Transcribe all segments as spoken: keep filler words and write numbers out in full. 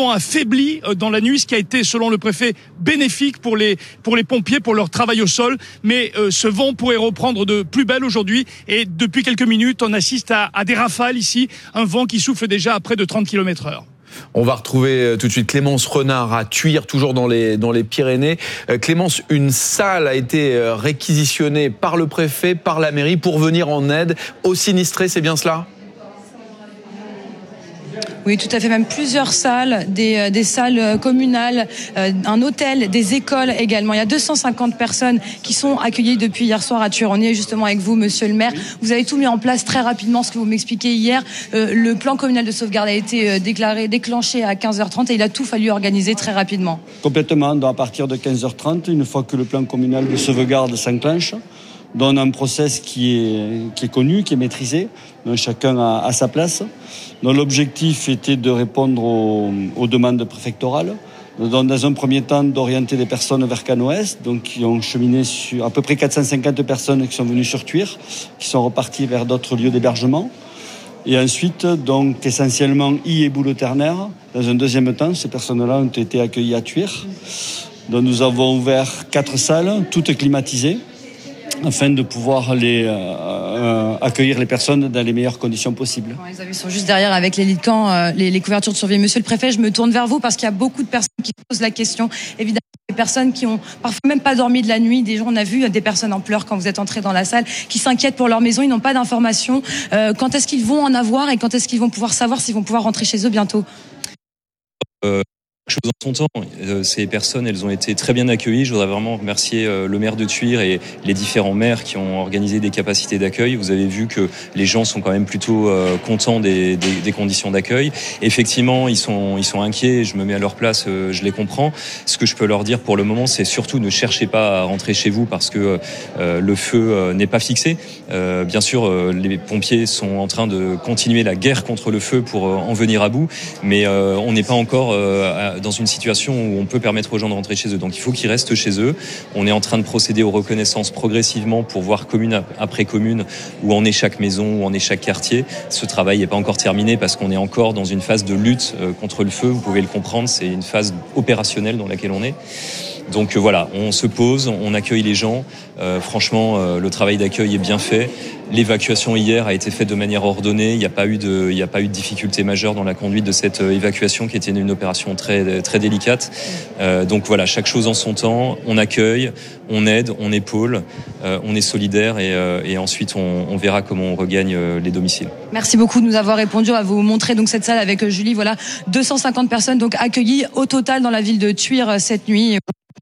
vent affaibli dans la nuit, ce qui a été, selon le préfet, bénéfique pour les, pour les pompiers, pour leur travail au sol. Mais euh, ce vent pourrait reprendre de plus belle aujourd'hui. Et depuis quelques minutes, on assiste à, à des rafales ici, un vent qui souffle déjà à près de trente kilomètres heure. On va retrouver tout de suite Clémence Renard à Thuir, toujours dans les, dans les Pyrénées. Clémence, une salle a été réquisitionnée par le préfet, par la mairie, pour venir en aide aux sinistrés, c'est bien cela ? Oui, tout à fait, même plusieurs salles, des, des salles communales, euh, un hôtel, des écoles également. Il y a deux cent cinquante personnes qui sont accueillies depuis hier soir à Thuir. On est justement avec vous, monsieur le maire. Vous avez tout mis en place très rapidement, ce que vous m'expliquez hier. Euh, le plan communal de sauvegarde a été déclaré, déclenché à quinze heures trente et il a tout fallu organiser très rapidement. Complètement, donc à partir de quinze heures trente, une fois que le plan communal de sauvegarde s'enclenche, donne un process qui est, qui est connu, qui est maîtrisé, donc chacun a, a sa place. Donc l'objectif était de répondre aux, aux demandes préfectorales, donc dans un premier temps d'orienter les personnes vers Cannes-Ouest, donc qui ont cheminé sur à peu près quatre cent cinquante personnes qui sont venues sur Thuir, qui sont reparties vers d'autres lieux d'hébergement. Et ensuite, donc essentiellement I et Bouleau-Ternaire. Dans un deuxième temps, ces personnes-là ont été accueillies à Thuir. Donc nous avons ouvert quatre salles, toutes climatisées, afin de pouvoir les, euh, euh, accueillir les personnes dans les meilleures conditions possibles. Les avis sont juste derrière avec les lits de camp, euh, les, les couvertures de survie. Monsieur le préfet, je me tourne vers vous parce qu'il y a beaucoup de personnes qui posent la question. Évidemment, des personnes qui ont parfois même pas dormi de la nuit. Des gens, on a vu des personnes en pleurs quand vous êtes entrés dans la salle, qui s'inquiètent pour leur maison. Ils n'ont pas d'informations. Euh, quand est-ce qu'ils vont en avoir et quand est-ce qu'ils vont pouvoir savoir s'ils vont pouvoir rentrer chez eux bientôt ? euh... Chose en son temps, ces personnes, elles ont été très bien accueillies. Je voudrais vraiment remercier le maire de Thuir et les différents maires qui ont organisé des capacités d'accueil. Vous avez vu que les gens sont quand même plutôt contents des, des, des conditions d'accueil. Effectivement, ils sont, ils sont inquiets. Je me mets à leur place, je les comprends. Ce que je peux leur dire pour le moment, c'est surtout ne cherchez pas à rentrer chez vous parce que euh, le feu n'est pas fixé. Euh, bien sûr, euh, les pompiers sont en train de continuer la guerre contre le feu pour euh, en venir à bout, mais euh, on n'est pas encore euh, à, dans une situation où on peut permettre aux gens de rentrer chez eux. Donc il faut qu'ils restent chez eux. On est en train de procéder aux reconnaissances progressivement pour voir commune après commune où en est chaque maison, où en est chaque quartier. Ce travail n'est pas encore terminé parce qu'on est encore dans une phase de lutte contre le feu. Vous pouvez le comprendre, c'est une phase opérationnelle dans laquelle on est. Donc voilà, on se pose, on accueille les gens. Euh, franchement, euh, le travail d'accueil est bien fait. L'évacuation hier a été faite de manière ordonnée. Il n'y a pas eu de, il n'y a pas eu de difficulté majeure dans la conduite de cette évacuation qui était une opération très, très délicate. Euh, donc voilà, chaque chose en son temps. On accueille, on aide, on épaule, euh, on est solidaire et, euh, et ensuite on, on verra comment on regagne les domiciles. Merci beaucoup de nous avoir répondu. À vous montrer donc cette salle avec Julie. Voilà, deux cent cinquante personnes donc accueillies au total dans la ville de Thuir cette nuit.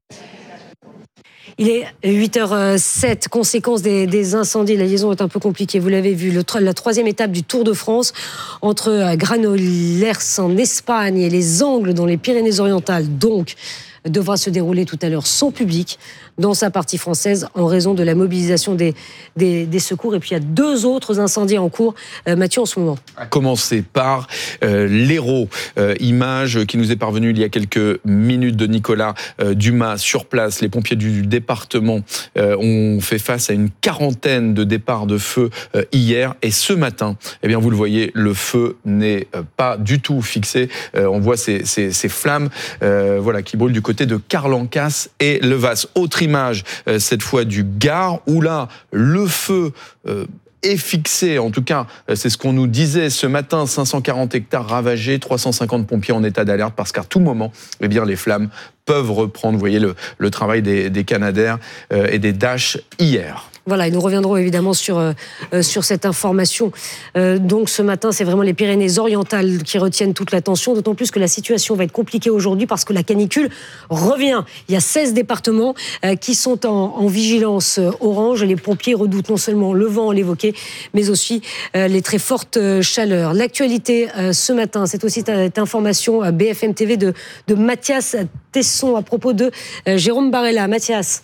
Il est huit heures sept, conséquence des, des incendies. La liaison est un peu compliquée, vous l'avez vu. Le, la troisième étape du Tour de France entre Granollers en Espagne et les Angles dans les Pyrénées-Orientales, donc, devra se dérouler tout à l'heure sans public dans sa partie française en raison de la mobilisation des, des, des secours. Et puis il y a deux autres incendies en cours, euh, Mathieu, en ce moment. À commencer par euh, l'Hérault, euh, image qui nous est parvenue il y a quelques minutes de Nicolas euh, Dumas sur place. Les pompiers du département euh, ont fait face à une quarantaine de départs de feu euh, hier. Et ce matin, eh bien, vous le voyez, le feu n'est euh, pas du tout fixé. Euh, on voit ces, ces, ces flammes euh, voilà, qui brûlent du côté de Carlancas et Levas. Autre image, euh, cette fois du Gard, où là, le feu euh, est fixé. En tout cas, c'est ce qu'on nous disait ce matin. cinq cent quarante hectares ravagés, trois cent cinquante pompiers en état d'alerte, parce qu'à tout moment, eh bien, les flammes peuvent reprendre. Vous voyez le, le travail des, des Canadair euh, et des Dash hier. Voilà, et nous reviendrons évidemment sur, euh, sur cette information. Euh, donc ce matin, c'est vraiment les Pyrénées-Orientales qui retiennent toute l'attention, d'autant plus que la situation va être compliquée aujourd'hui parce que la canicule revient. Il y a seize départements euh, qui sont en, en vigilance orange. Les pompiers redoutent non seulement le vent, on l'évoquait, mais aussi euh, les très fortes chaleurs. L'actualité euh, ce matin, c'est aussi cette information à B F M T V de, de Mathias Tesson à propos de euh, Jérôme Barella. Mathias.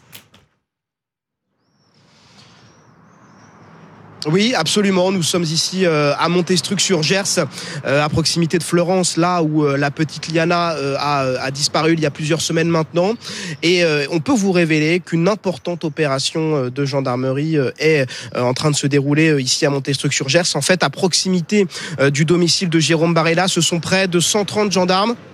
Oui, absolument. Nous sommes ici euh, à Montestruc-sur-Gers, euh, à proximité de Fleurance, là où euh, la petite Liana euh, a, a disparu il y a plusieurs semaines maintenant. Et euh, on peut vous révéler qu'une importante opération euh, de gendarmerie euh, est euh, en train de se dérouler euh, ici à Montestruc-sur-Gers. En fait, à proximité euh, du domicile de Jérôme Barella, ce sont près de cent trente gendarmes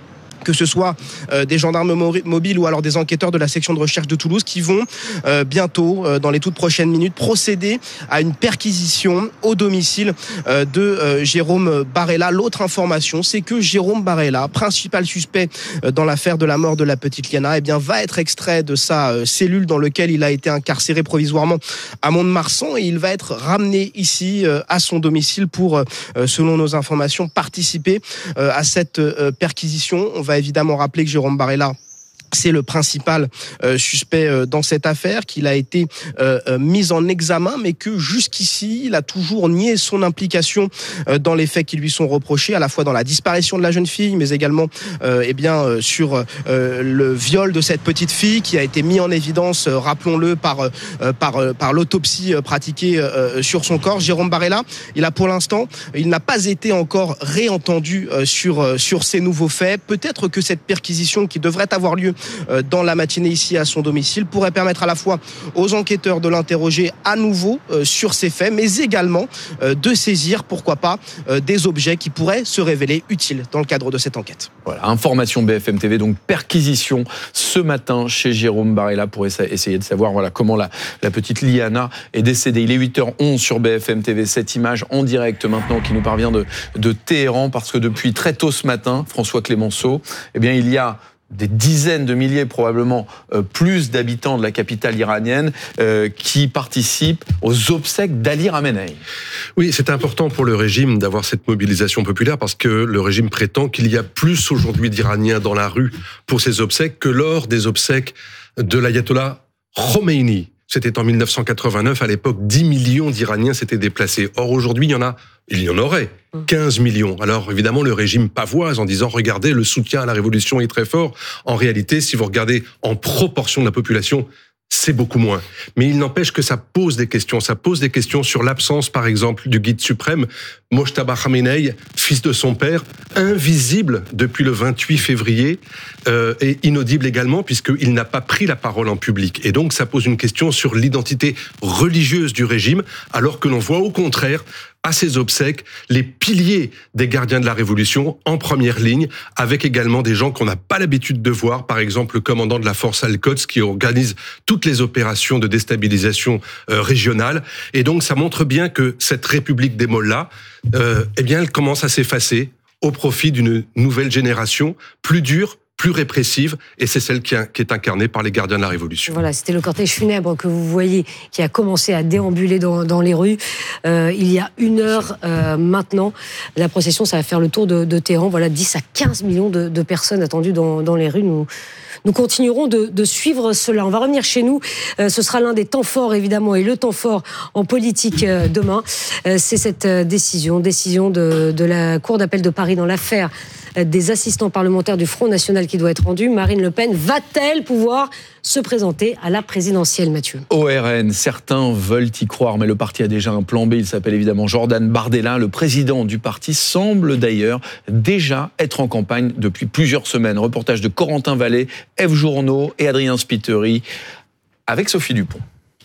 que ce soit euh, des gendarmes mobiles ou alors des enquêteurs de la section de recherche de Toulouse qui vont euh, bientôt, euh, dans les toutes prochaines minutes, procéder à une perquisition au domicile euh, de euh, Jérôme Barella. L'autre information, c'est que Jérôme Barella, principal suspect euh, dans l'affaire de la mort de la petite Liana, eh bien, va être extrait de sa euh, cellule dans laquelle il a été incarcéré provisoirement à Mont-de-Marsan et il va être ramené ici euh, à son domicile pour, euh, selon nos informations, participer euh, à cette euh, perquisition. On va évidemment rappeler que Jérôme Barella, c'est le principal euh, suspect euh, dans cette affaire, qu'il a été euh, euh, mis en examen, mais que jusqu'ici, il a toujours nié son implication euh, dans les faits qui lui sont reprochés, à la fois dans la disparition de la jeune fille, mais également euh, eh bien, euh, sur euh, le viol de cette petite fille qui a été mis en évidence, euh, rappelons-le, par, euh, par, euh, par l'autopsie euh, pratiquée euh, sur son corps. Jérôme Barella, il a pour l'instant, il n'a pas été encore réentendu euh, sur, euh, sur ces nouveaux faits. Peut-être que cette perquisition qui devrait avoir lieu dans la matinée ici à son domicile pourrait permettre à la fois aux enquêteurs de l'interroger à nouveau sur ces faits, mais également de saisir, pourquoi pas, des objets qui pourraient se révéler utiles dans le cadre de cette enquête. Voilà, information B F M T V, donc perquisition ce matin chez Jérôme Barella pour essayer de savoir voilà, comment la, la petite Liana est décédée. Il est huit heures onze sur B F M T V, cette image en direct maintenant qui nous parvient de, de Téhéran, parce que depuis très tôt ce matin, François Clémenceau, eh bien, il y a des dizaines de milliers, probablement euh, plus d'habitants de la capitale iranienne euh, qui participent aux obsèques d'Ali Khamenei. Oui, c'est important pour le régime d'avoir cette mobilisation populaire parce que le régime prétend qu'il y a plus aujourd'hui d'Iraniens dans la rue pour ces obsèques que lors des obsèques de l'ayatollah Khomeini. C'était en mille neuf cent quatre-vingt-neuf, à l'époque, dix millions d'Iraniens s'étaient déplacés. Or, aujourd'hui, il y en a, il y en aurait quinze millions. Alors, évidemment, le régime pavoise en disant, regardez, le soutien à la révolution est très fort. En réalité, si vous regardez en proportion de la population, c'est beaucoup moins. Mais il n'empêche que ça pose des questions. Ça pose des questions sur l'absence, par exemple, du guide suprême, Mojtaba Khamenei, fils de son père, invisible depuis le vingt-huit février, euh, et inaudible également, puisqu'il n'a pas pris la parole en public. Et donc, ça pose une question sur l'identité religieuse du régime, alors que l'on voit au contraire, à ces obsèques, les piliers des gardiens de la Révolution en première ligne, avec également des gens qu'on n'a pas l'habitude de voir, par exemple le commandant de la force Al-Quds qui organise toutes les opérations de déstabilisation euh, régionale. Et donc ça montre bien que cette République des Mollahs, euh, eh bien, elle commence à s'effacer au profit d'une nouvelle génération plus dure, plus répressive, et c'est celle qui est incarnée par les gardiens de la Révolution. Voilà, c'était le cortège funèbre que vous voyez qui a commencé à déambuler dans, dans les rues euh, il y a une heure euh, maintenant. La procession, ça va faire le tour de, de Téhéran. Voilà, dix à quinze millions de, de personnes attendues dans, dans les rues. Nous, nous continuerons de, de suivre cela. On va revenir chez nous. Euh, ce sera l'un des temps forts, évidemment, et le temps fort en politique euh, demain. Euh, c'est cette euh, décision, décision de, de la Cour d'appel de Paris dans l'affaire des assistants parlementaires du Front National qui doit être rendue. Marine Le Pen va-t-elle pouvoir se présenter à la présidentielle, Mathieu ? O R N, certains veulent y croire, mais le parti a déjà un plan B. Il s'appelle évidemment Jordan Bardella. Le président du parti semble d'ailleurs déjà être en campagne depuis plusieurs semaines. Reportage de Corentin Vallée, Ève Journeau et Adrien Spiteri avec Sophie Dupont.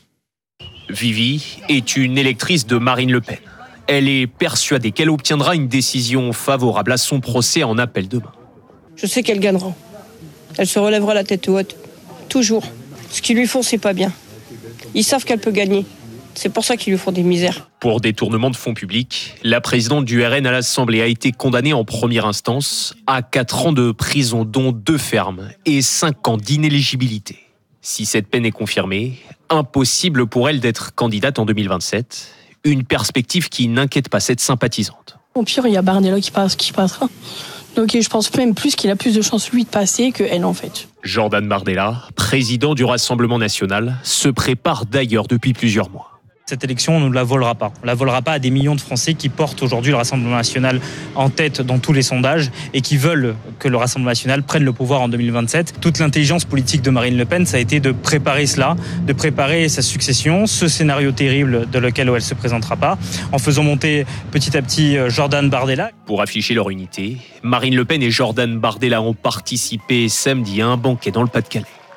Vivi est une électrice de Marine Le Pen. Elle est persuadée qu'elle obtiendra une décision favorable à son procès en appel demain. Je sais qu'elle gagnera. Elle se relèvera la tête haute. Toujours. Ce qu'ils lui font, c'est pas bien. Ils savent qu'elle peut gagner. C'est pour ça qu'ils lui font des misères. Pour détournement de fonds publics, la présidente du R N à l'Assemblée a été condamnée en première instance à quatre ans de prison, dont deux fermes, et cinq ans d'inéligibilité. Si cette peine est confirmée, impossible pour elle d'être candidate en deux mille vingt-sept. Une perspective qui n'inquiète pas cette sympathisante. Au pire, il y a Bardella qui, passe, qui passera. Donc je pense même plus qu'il a plus de chances, lui, de passer que elle, en fait. Jordan Bardella, président du Rassemblement national, se prépare d'ailleurs depuis plusieurs mois. Cette élection, on ne la volera pas. On ne la volera pas à des millions de Français qui portent aujourd'hui le Rassemblement national en tête dans tous les sondages et qui veulent que le Rassemblement national prenne le pouvoir en deux mille vingt-sept. Toute l'intelligence politique de Marine Le Pen, ça a été de préparer cela, de préparer sa succession, ce scénario terrible de lequel elle ne se présentera pas, en faisant monter petit à petit Jordan Bardella. Pour afficher leur unité, Marine Le Pen et Jordan Bardella ont participé samedi à un banquet dans le Pas-de-Calais.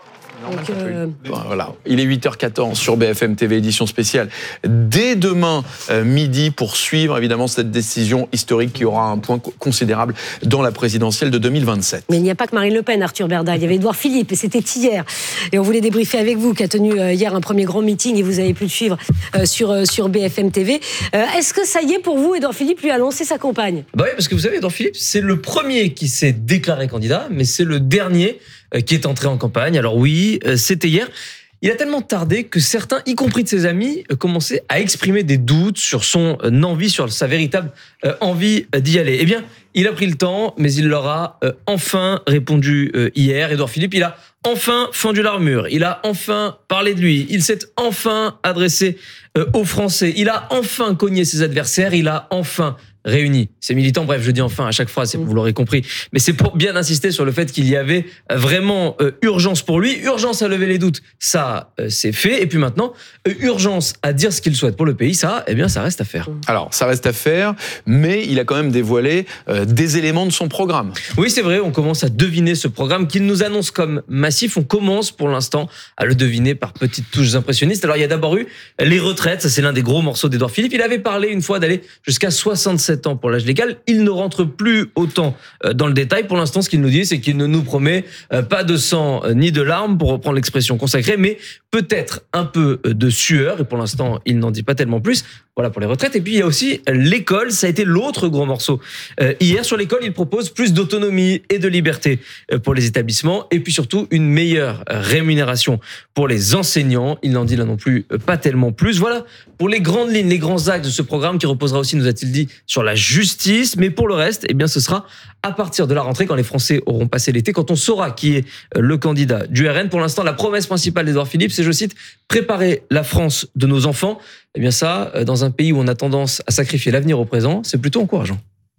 Donc, euh... Voilà, il est huit heures quatorze sur B F M T V, édition spéciale. Dès demain euh, midi, pour suivre évidemment cette décision historique qui aura un point considérable dans la présidentielle de deux mille vingt-sept. Mais il n'y a pas que Marine Le Pen, Arthur Berda. Il y avait Édouard Philippe, et c'était hier. Et on voulait débriefer avec vous, qui a tenu euh, hier un premier grand meeting, et vous avez pu le suivre euh, sur, euh, sur B F M T V. Euh, est-ce que ça y est pour vous, Édouard Philippe lui a lancé sa campagne? Bah oui, parce que vous savez, Édouard Philippe, c'est le premier qui s'est déclaré candidat, mais c'est le dernier euh, qui est entré en campagne. Alors oui, euh, c'était hier. Il a tellement tardé que certains, y compris de ses amis, commençaient à exprimer des doutes sur son envie, sur sa véritable envie d'y aller. Eh bien, il a pris le temps, mais il leur a enfin répondu hier. Édouard Philippe, il a enfin fendu l'armure. Il a enfin parlé de lui. Il s'est enfin adressé aux Français. Il a enfin cogné ses adversaires. Il a enfin réunis ses militants. Bref, je dis enfin à chaque phrase, vous l'aurez compris. Mais c'est pour bien insister sur le fait qu'il y avait vraiment euh, urgence pour lui, urgence à lever les doutes. Ça, euh, c'est fait. Et puis maintenant, euh, urgence à dire ce qu'il souhaite pour le pays. Ça, eh bien, ça reste à faire. Alors, ça reste à faire, mais il a quand même dévoilé euh, des éléments de son programme. Oui, c'est vrai. On commence à deviner ce programme qu'il nous annonce comme massif. On commence pour l'instant à le deviner par petites touches impressionnistes. Alors, il y a d'abord eu les retraites. Ça, c'est l'un des gros morceaux d'Édouard Philippe. Il avait parlé une fois d'aller jusqu'à soixante-sept ans pour l'âge légal. Il ne rentre plus autant dans le détail. Pour l'instant, ce qu'il nous dit, c'est qu'il ne nous promet pas de sang ni de larmes, pour reprendre l'expression consacrée, mais peut-être un peu de sueur. Et pour l'instant, il n'en dit pas tellement plus. Voilà pour les retraites. Et puis, il y a aussi l'école. Ça a été l'autre gros morceau. Euh, hier, sur l'école, il propose plus d'autonomie et de liberté pour les établissements. Et puis surtout, une meilleure rémunération pour les enseignants. Il n'en dit là non plus pas tellement plus. Voilà pour les grandes lignes, les grands axes de ce programme qui reposera aussi, nous a-t-il dit, sur la justice. Mais pour le reste, eh bien, ce sera à partir de la rentrée, quand les Français auront passé l'été, quand on saura qui est le candidat du R N. Pour l'instant, la promesse principale d'Édouard Philippe, c'est, je cite, préparer la France de nos enfants. Eh bien ça, dans un pays où on a tendance à sacrifier l'avenir au présent, c'est plutôt encourageant.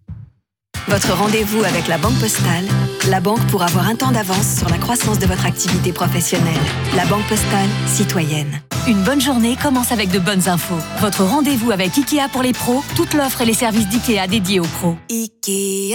Votre rendez-vous avec la Banque Postale, la banque pour avoir un temps d'avance sur la croissance de votre activité professionnelle. La Banque Postale, citoyenne. Une bonne journée commence avec de bonnes infos. Votre rendez-vous avec Ikea pour les pros, toute l'offre et les services d'Ikea dédiés aux pros. Ikea.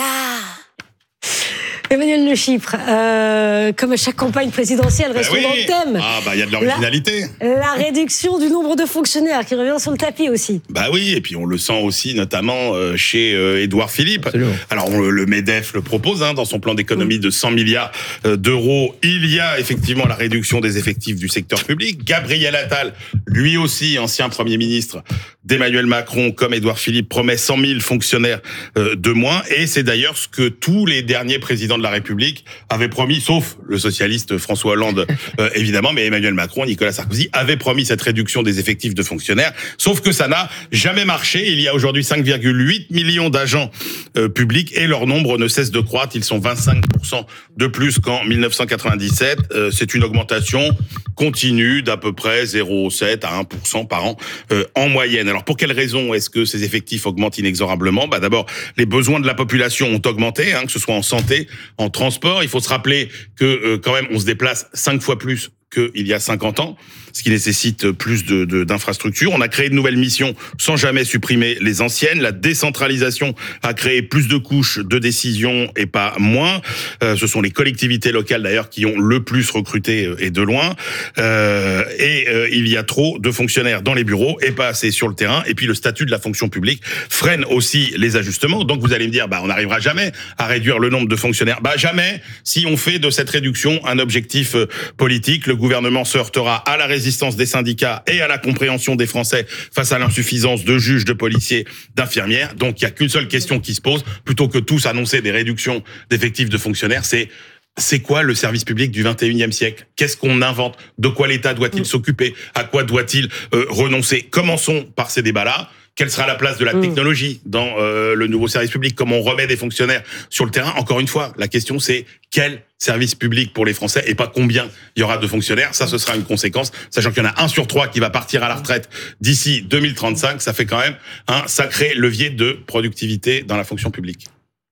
Emmanuel Le Chypre, euh, comme à chaque campagne présidentielle, restons bah oui. dans le thème. Ah bah il y a de l'originalité. La, la réduction du nombre de fonctionnaires qui revient sur le tapis aussi. Bah oui, et puis on le sent aussi notamment euh, chez euh, Édouard Philippe. Absolument. Alors on, le MEDEF le propose hein, dans son plan d'économie de cent milliards d'euros. Il y a effectivement la réduction des effectifs du secteur public. Gabriel Attal, lui aussi ancien Premier ministre d'Emmanuel Macron, comme Édouard Philippe, promet cent mille fonctionnaires euh, de moins. Et c'est d'ailleurs ce que tous les derniers présidents de la République avaient promis, sauf le socialiste François Hollande, euh, évidemment, mais Emmanuel Macron, Nicolas Sarkozy avaient promis cette réduction des effectifs de fonctionnaires, sauf que ça n'a jamais marché. Il y a aujourd'hui cinq virgule huit millions d'agents euh, publics et leur nombre ne cesse de croître. Ils sont vingt-cinq pour cent de plus qu'en mille neuf cent quatre-vingt-dix-sept. Euh, c'est une augmentation continue d'à peu près zéro virgule sept à un pour cent par an euh, en moyenne. Alors pour quelles raisons est-ce que ces effectifs augmentent inexorablement ? Bah d'abord, les besoins de la population ont augmenté, hein, que ce soit en santé, en transport. Il faut se rappeler que euh, quand même on se déplace cinq fois plus qu'il y a cinquante ans, ce qui nécessite plus de, de, d'infrastructures. On a créé de nouvelles missions sans jamais supprimer les anciennes. La décentralisation a créé plus de couches de décision et pas moins. Euh, ce sont les collectivités locales d'ailleurs qui ont le plus recruté et de loin. Euh, et euh, il y a trop de fonctionnaires dans les bureaux et pas assez sur le terrain. Et puis le statut de la fonction publique freine aussi les ajustements. Donc vous allez me dire, bah on n'arrivera jamais à réduire le nombre de fonctionnaires. Bah jamais si on fait de cette réduction un objectif politique. Le gouvernement se heurtera à la résistance des syndicats et à la compréhension des Français face à l'insuffisance de juges, de policiers, d'infirmières. Donc il n'y a qu'une seule question qui se pose, plutôt que tous annoncer des réductions d'effectifs de fonctionnaires, c'est c'est quoi le service public du vingt et unième siècle ? Qu'est-ce qu'on invente ? De quoi l'État doit-il s'occuper ? À quoi doit-il euh, renoncer ? Commençons par ces débats-là. Quelle sera la place de la technologie dans euh, le nouveau service public ? Comment on remet des fonctionnaires sur le terrain ? Encore une fois, la question c'est quel service public pour les Français et pas combien il y aura de fonctionnaires. Ça, ce sera une conséquence, sachant qu'il y en a un sur trois qui va partir à la retraite d'ici deux mille trente-cinq. Ça fait quand même un sacré levier de productivité dans la fonction publique.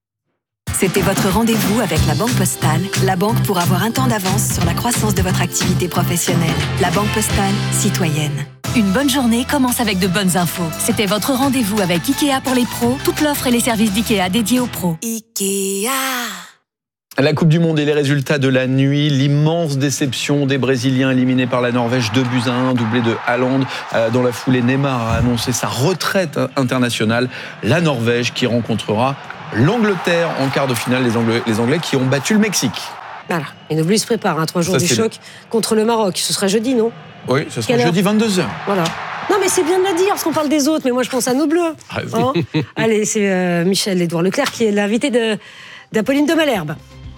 C'était votre rendez-vous avec la Banque Postale, la banque pour avoir un temps d'avance sur la croissance de votre activité professionnelle. La Banque Postale, citoyenne. Une bonne journée commence avec de bonnes infos. C'était votre rendez-vous avec Ikea pour les pros, toute l'offre et les services d'Ikea dédiés aux pros. Ikea. La Coupe du Monde et les résultats de la nuit, l'immense déception des Brésiliens éliminés par la Norvège, deux buts à un, doublé de Haaland. Dans la foulée, Neymar a annoncé sa retraite internationale. La Norvège qui rencontrera l'Angleterre en quart de finale, les Anglais, les Anglais qui ont battu le Mexique. Voilà, et n'oublie, se prépare, hein, trois jours Ça, du choc contre le Maroc. Ce sera jeudi, non ? Oui, ce sera jeudi vingt-deux heures. Voilà. Non, mais c'est bien de le dire, parce qu'on parle des autres, mais moi je pense à nos Bleus. Ah, hein Allez, c'est euh, Michel-Édouard Leclerc qui est l'invité de, d'Apolline de Malherbe.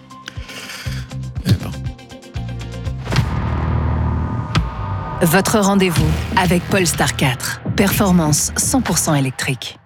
Votre rendez-vous avec Polestar quatre. Performance cent pour cent électrique.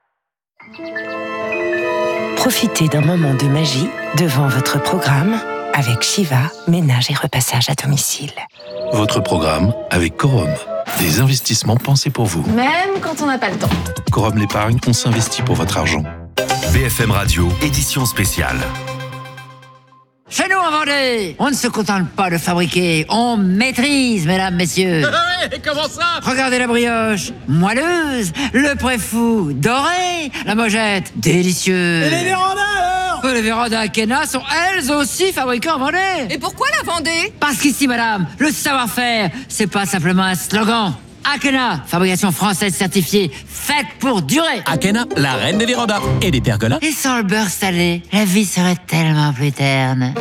Profitez d'un moment de magie devant votre programme avec Shiva, ménage et repassage à domicile. Votre programme avec Corum. Des investissements pensés pour vous. Même quand on n'a pas le temps. Corum l'épargne, on s'investit pour votre argent. B F M Radio, édition spéciale. Chez nous en Vendée, on ne se contente pas de fabriquer, on maîtrise, mesdames, messieurs. Et comment ça? Regardez la brioche, moelleuse, le préfou, doré, la mojette, délicieux. Et les vérandas alors? Les vérandas Akena sont elles aussi fabriquées en Vendée. Et pourquoi la Vendée? Parce qu'ici, madame, le savoir-faire, c'est pas simplement un slogan. Akena, fabrication française certifiée, faite pour durer. Akena, la reine des vérandas et des pergolas. Et sans le beurre salé, la vie serait tellement plus terne.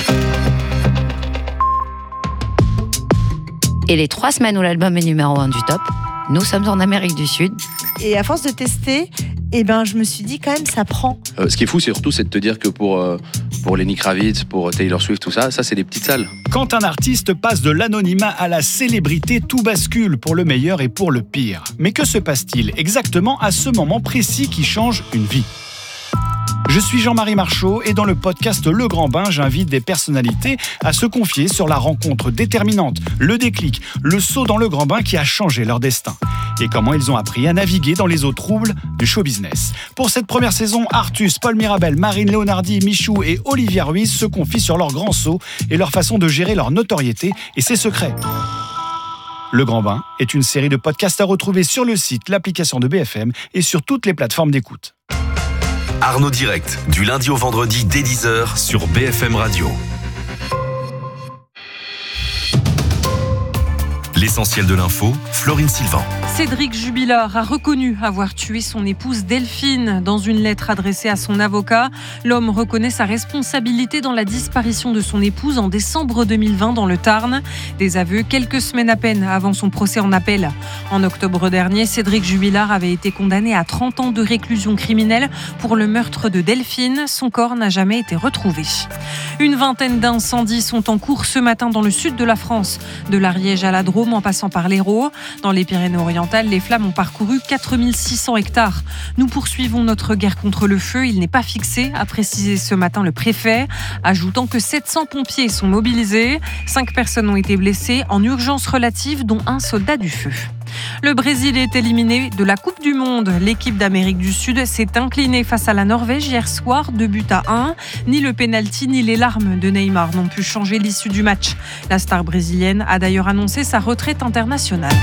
Et les trois semaines où l'album est numéro un du top, nous sommes en Amérique du Sud. Et à force de tester, eh ben, je me suis dit quand même, ça prend. Euh, ce qui est fou, c'est surtout c'est de te dire que pour, euh, pour Lenny Kravitz, pour Taylor Swift, tout ça, ça c'est des petites salles. Quand un artiste passe de l'anonymat à la célébrité, tout bascule pour le meilleur et pour le pire. Mais que se passe-t-il exactement à ce moment précis qui change une vie ? Je suis Jean-Marie Marchot et dans le podcast Le Grand Bain, j'invite des personnalités à se confier sur la rencontre déterminante, le déclic, le saut dans le grand bain qui a changé leur destin et comment ils ont appris à naviguer dans les eaux troubles du show business. Pour cette première saison, Artus, Paul Mirabel, Marine Léonardi, Michou et Olivia Ruiz se confient sur leur grand saut et leur façon de gérer leur notoriété et ses secrets. Le Grand Bain est une série de podcasts à retrouver sur le site, l'application de B F M et sur toutes les plateformes d'écoute. Arnaud Direct, du lundi au vendredi dès dix heures sur B F M Radio. L'essentiel de l'info, Florine Sylvain. Cédric Jubilard a reconnu avoir tué son épouse Delphine. Dans une lettre adressée à son avocat, l'homme reconnaît sa responsabilité dans la disparition de son épouse en décembre deux mille vingt dans le Tarn. Des aveux quelques semaines à peine avant son procès en appel. En octobre dernier, Cédric Jubilard avait été condamné à trente ans de réclusion criminelle pour le meurtre de Delphine. Son corps n'a jamais été retrouvé. Une vingtaine d'incendies sont en cours ce matin dans le sud de la France, de l'Ariège à la Drôme en passant par l'Hérault. Dans les Pyrénées-Orientales, les flammes ont parcouru quatre mille six cents hectares. Nous poursuivons notre guerre contre le feu. Il n'est pas fixé, a précisé ce matin le préfet, ajoutant que sept cents pompiers sont mobilisés. Cinq personnes ont été blessées en urgence relative, dont un soldat du feu. Le Brésil est éliminé de la Coupe du Monde. L'équipe d'Amérique du Sud s'est inclinée face à la Norvège hier soir, deux buts à un. Ni le pénalty ni les larmes de Neymar n'ont pu changer l'issue du match. La star brésilienne a d'ailleurs annoncé sa retraite internationale.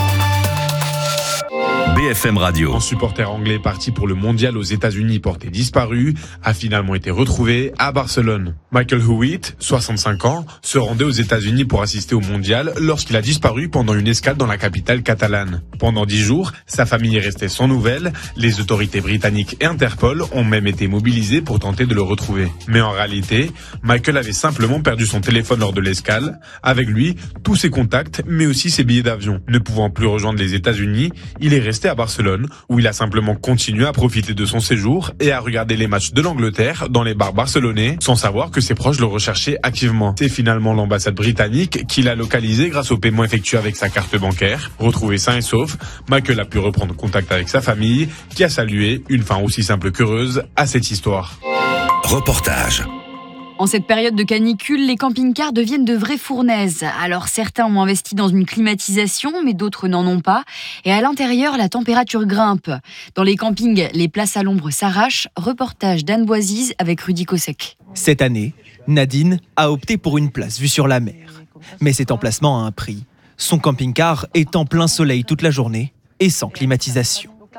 B F M Radio. Un supporter anglais parti pour le mondial aux États-Unis porté disparu a finalement été retrouvé à Barcelone. Michael Hewitt, soixante-cinq ans, se rendait aux États-Unis pour assister au mondial lorsqu'il a disparu pendant une escale dans la capitale catalane. Pendant dix jours, sa famille est restée sans nouvelles. Les autorités britanniques et Interpol ont même été mobilisées pour tenter de le retrouver. Mais en réalité, Michael avait simplement perdu son téléphone lors de l'escale. Avec lui, tous ses contacts, mais aussi ses billets d'avion. Ne pouvant plus rejoindre les États-Unis, il est resté à Barcelone, où il a simplement continué à profiter de son séjour et à regarder les matchs de l'Angleterre dans les bars barcelonais, sans savoir que ses proches le recherchaient activement. C'est finalement l'ambassade britannique qui l'a localisé grâce au paiement effectué avec sa carte bancaire. Retrouvé sain et sauf, Michael a pu reprendre contact avec sa famille, qui a salué une fin aussi simple qu'heureuse à cette histoire. Reportage. En cette période de canicule, les camping-cars deviennent de vraies fournaises. Alors certains ont investi dans une climatisation, mais d'autres n'en ont pas. Et à l'intérieur, la température grimpe. Dans les campings, les places à l'ombre s'arrachent. Reportage d'Anne Boisise avec Rudy Kossek. Cette année, Nadine a opté pour une place vue sur la mer. Mais cet emplacement a un prix. Son camping-car est en plein soleil toute la journée et sans climatisation.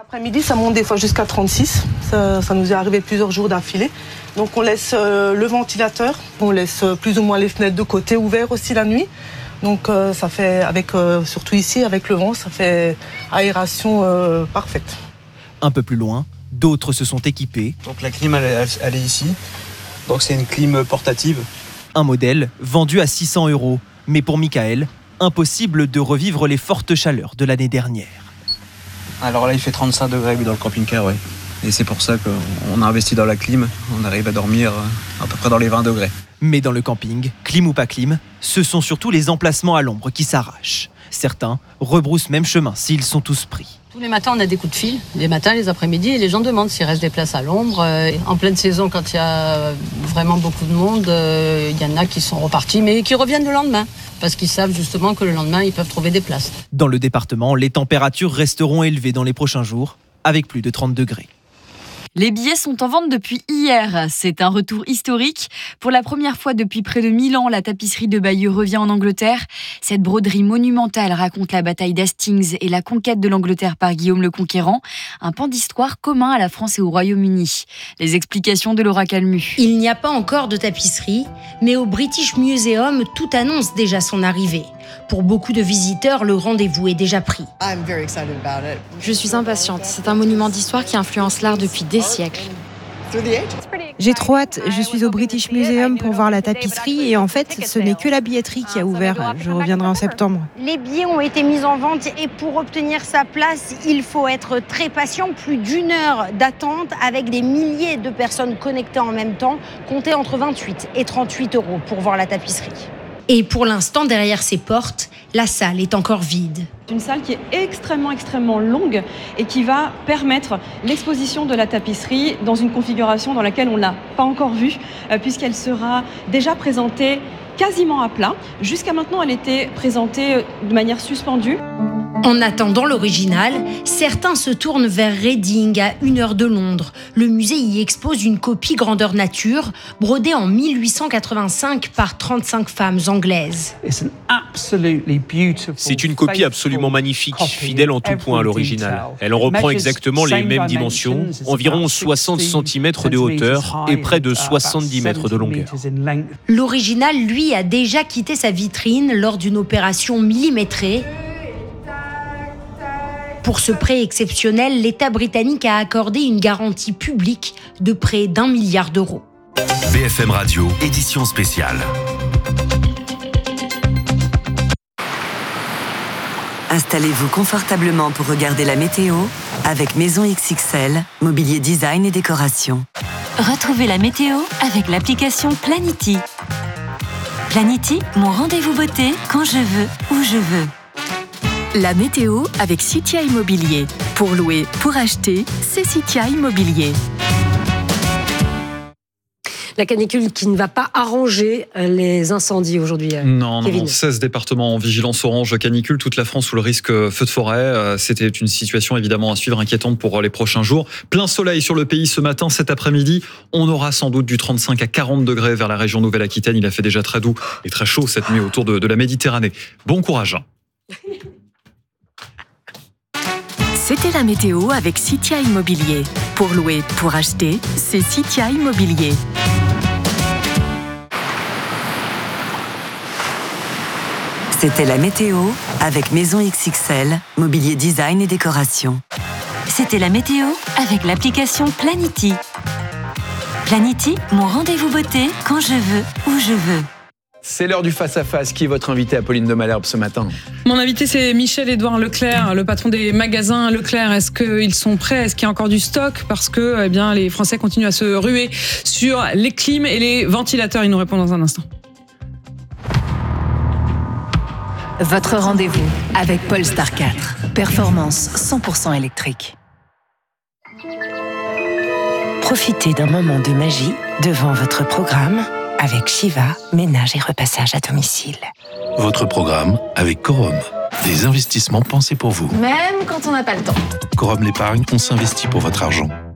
L'après-midi, ça monte des fois jusqu'à trente-six. Ça, ça nous est arrivé plusieurs jours d'affilée. Donc on laisse euh, le ventilateur, on laisse euh, plus ou moins les fenêtres de côté ouvertes aussi la nuit. Donc euh, ça fait, avec, euh, surtout ici, avec le vent, ça fait aération euh, parfaite. Un peu plus loin, d'autres se sont équipés. Donc la clim, elle, elle, elle est ici. Donc c'est une clim portative. Un modèle vendu à six cents euros. Mais pour Michael, impossible de revivre les fortes chaleurs de l'année dernière. Alors là, il fait trente-cinq degrés dans le camping-car, oui. Et c'est pour ça qu'on a investi dans la clim. On arrive à dormir à peu près dans les vingt degrés. Mais dans le camping, clim ou pas clim, ce sont surtout les emplacements à l'ombre qui s'arrachent. Certains rebroussent même chemin s'ils sont tous pris. Tous les matins, on a des coups de fil. Les matins, les après-midi, et les gens demandent s'il reste des places à l'ombre. En pleine saison, quand il y a vraiment beaucoup de monde, il y en a qui sont repartis, mais qui reviennent le lendemain. Parce qu'ils savent justement que le lendemain, ils peuvent trouver des places. Dans le département, les températures resteront élevées dans les prochains jours, avec plus de trente degrés. Les billets sont en vente depuis hier. C'est un retour historique. Pour la première fois depuis près de mille ans, la tapisserie de Bayeux revient en Angleterre. Cette broderie monumentale raconte la bataille d'Hastings et la conquête de l'Angleterre par Guillaume le Conquérant. Un pan d'histoire commun à la France et au Royaume-Uni. Les explications de Laura Calmu. Il n'y a pas encore de tapisserie, mais au British Museum, tout annonce déjà son arrivée. Pour beaucoup de visiteurs, le rendez-vous est déjà pris. Je suis impatiente. C'est un monument d'histoire qui influence l'art depuis des siècles. J'ai trop hâte. Je suis au British Museum pour voir la tapisserie et en fait, ce n'est que la billetterie qui a ouvert. Je reviendrai en septembre. Les billets ont été mis en vente et pour obtenir sa place, il faut être très patient. Plus d'une heure d'attente avec des milliers de personnes connectées en même temps. Comptez entre vingt-huit et trente-huit euros pour voir la tapisserie. Et pour l'instant, derrière ces portes, la salle est encore vide. Une salle qui est extrêmement, extrêmement longue et qui va permettre l'exposition de la tapisserie dans une configuration dans laquelle on ne l'a pas encore vue, puisqu'elle sera déjà présentée quasiment à plat. Jusqu'à maintenant, elle était présentée de manière suspendue. En attendant l'original, certains se tournent vers Reading, à une heure de Londres. Le musée y expose une copie grandeur nature, brodée en mille huit cent quatre-vingt-cinq par trente-cinq femmes anglaises. C'est une copie absolument magnifique, fidèle en tout point à l'original. Elle en reprend exactement les mêmes dimensions, environ soixante centimètres de hauteur et près de soixante-dix mètres de longueur. L'original, lui, a déjà quitté sa vitrine lors d'une opération millimétrée. Pour ce prêt exceptionnel, l'État britannique a accordé une garantie publique de près d'un milliard d'euros. B F M Radio, édition spéciale. Installez-vous confortablement pour regarder la météo avec Maison X X L, mobilier design et décoration. Retrouvez la météo avec l'application Planity. Planity, mon rendez-vous beauté quand je veux, où je veux. La météo avec Citia Immobilier. Pour louer, pour acheter, c'est Citia Immobilier. La canicule qui ne va pas arranger les incendies aujourd'hui. Non, Kevin. non, seize départements en vigilance orange canicule, toute la France sous le risque feu de forêt. C'était une situation évidemment à suivre, inquiétante pour les prochains jours. Plein soleil sur le pays ce matin, cet après-midi. On aura sans doute du trente-cinq à quarante degrés vers la région Nouvelle-Aquitaine. Il a fait déjà très doux et très chaud cette nuit autour de, de la Méditerranée. Bon courage. C'était la météo avec Citia Immobilier. Pour louer, pour acheter, c'est Citia Immobilier. C'était la météo avec Maison X X L, mobilier design et décoration. C'était la météo avec l'application Planity. Planity, mon rendez-vous beauté quand je veux, où je veux. C'est l'heure du face-à-face. Qui est votre invité, Apolline de Malherbe, ce matin? Mon invité, c'est Michel-Édouard Leclerc, le patron des magasins Leclerc. Est-ce qu'ils sont prêts? Est-ce qu'il y a encore du stock? Parce que eh bien, les Français continuent à se ruer sur les clims et les ventilateurs. Il nous répond dans un instant. Votre rendez-vous avec Polestar quatre. Performance cent pour cent électrique. Profitez d'un moment de magie devant votre programme avec Shiva, ménage et repassage à domicile. Votre programme avec Corum. Des investissements pensés pour vous. Même quand on n'a pas le temps. Corum l'épargne, on s'investit pour votre argent.